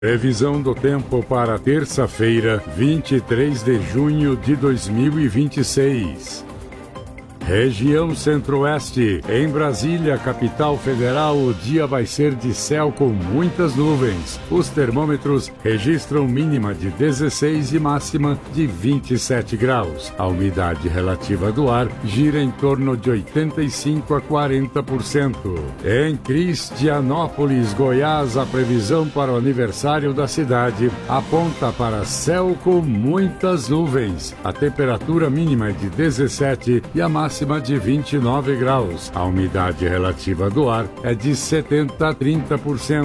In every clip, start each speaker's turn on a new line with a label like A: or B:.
A: Previsão do tempo para terça-feira, 23 de junho de 2026. Região Centro-Oeste. Em Brasília, capital federal, o dia vai ser de céu com muitas nuvens. Os termômetros registram mínima de 16 e máxima de 27 graus. A umidade relativa do ar gira em torno de 85 a 40%. Em Cristianópolis, Goiás, a previsão para o aniversário da cidade aponta para céu com muitas nuvens. A temperatura mínima é de 17 e a máxima de 29 graus. A umidade relativa do ar é de 70 a 30%.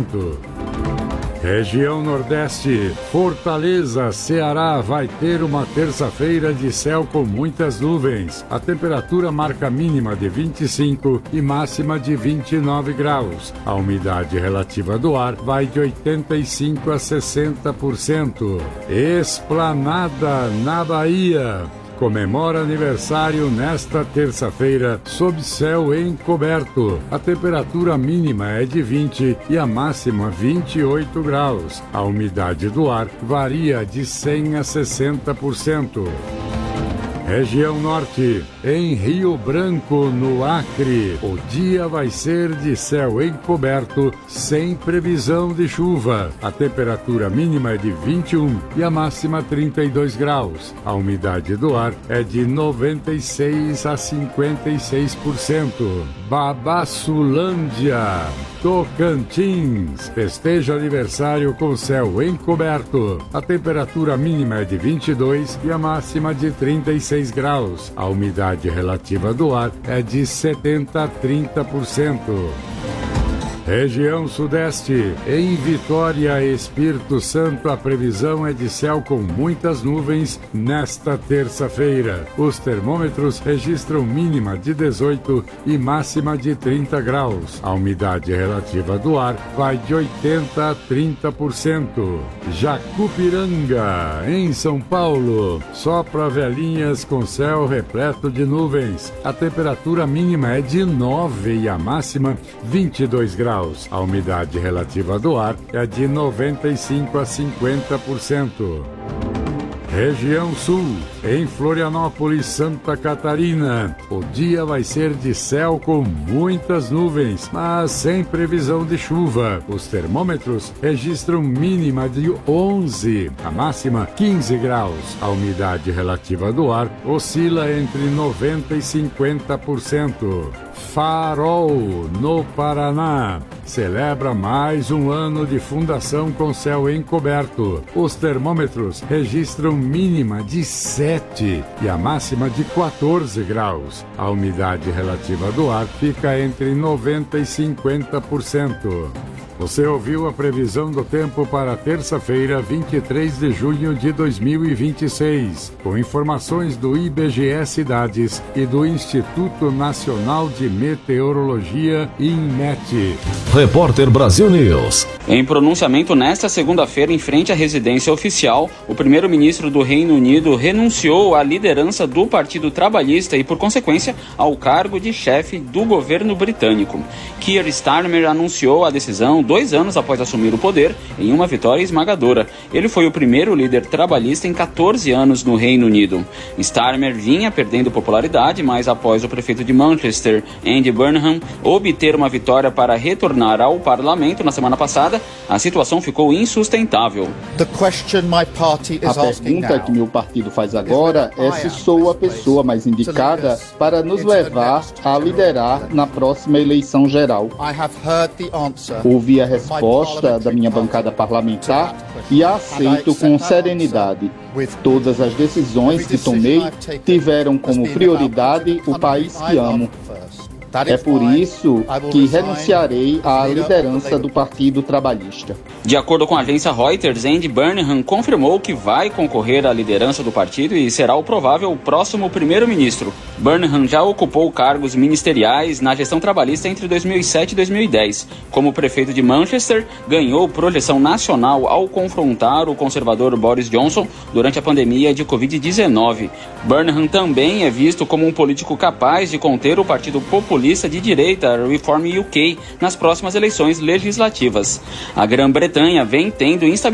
A: Região Nordeste. Fortaleza, Ceará, vai ter uma terça-feira de céu com muitas nuvens. A temperatura marca mínima de 25 e máxima de 29 graus. A umidade relativa do ar vai de 85 a 60%. Esplanada, na Bahia. Comemora aniversário nesta terça-feira, sob céu encoberto. A temperatura mínima é de 20 e a máxima 28 graus. A umidade do ar varia de 100 a 60%. Região Norte. Em Rio Branco, no Acre, o dia vai ser de céu encoberto, sem previsão de chuva. A temperatura mínima é de 21 e a máxima 32 graus. A umidade do ar é de 96 a 56%. Babassulândia, Tocantins. Festeja aniversário com céu encoberto. A temperatura mínima é de 22 e a máxima de 36 graus. A umidade relativa do ar é de 70 a 30%. Região Sudeste. Em Vitória, Espírito Santo, a previsão é de céu com muitas nuvens nesta terça-feira. Os termômetros registram mínima de 18 e máxima de 30 graus. A umidade relativa do ar vai de 80 a 30%. Jacupiranga, em São Paulo. Sopra velhinhas com céu repleto de nuvens. A temperatura mínima é de 9 e a máxima 22 graus. A umidade relativa do ar é de 95 a 50%. Região Sul. Em Florianópolis, Santa Catarina, o dia vai ser de céu com muitas nuvens, mas sem previsão de chuva. Os termômetros registram mínima de 11, a máxima 15 graus. A umidade relativa do ar oscila entre 90 e 50%. Farol, no Paraná, celebra mais um ano de fundação com céu encoberto. Os termômetros registram mínima de 7 e a máxima de 14 graus. A umidade relativa do ar fica entre 90 e 50%. Você ouviu a previsão do tempo para terça-feira, 23 de junho de 2026, com informações do IBGE Cidades e do Instituto Nacional de Meteorologia, INMET.
B: Repórter Brasil News.
C: Em pronunciamento nesta segunda-feira em frente à residência oficial, o primeiro-ministro do Reino Unido renunciou à liderança do Partido Trabalhista e, por consequência, ao cargo de chefe do governo britânico. Keir Starmer anunciou a decisão 2 anos após assumir o poder, em uma vitória esmagadora. Ele foi o primeiro líder trabalhista em 14 anos no Reino Unido. Starmer vinha perdendo popularidade, mas após o prefeito de Manchester, Andy Burnham, obter uma vitória para retornar ao parlamento na semana passada, a situação ficou insustentável.
D: A pergunta que meu partido faz agora é se sou a pessoa mais indicada para nos levar a liderar na próxima eleição geral. Ouvi a resposta da minha bancada parlamentar e a aceito com serenidade. Todas as decisões que tomei tiveram como prioridade o país que amo. É por isso que renunciarei à liderança do Partido Trabalhista.
C: De acordo com a agência Reuters, Andy Burnham confirmou que vai concorrer à liderança do partido e será o provável próximo primeiro-ministro. Burnham já ocupou cargos ministeriais na gestão trabalhista entre 2007 e 2010. Como prefeito de Manchester, ganhou projeção nacional ao confrontar o conservador Boris Johnson durante a pandemia de Covid-19. Burnham também é visto como um político capaz de conter o Partido Popular populista de direita Reform UK nas próximas eleições legislativas. A Grã-Bretanha vem tendo instabilidade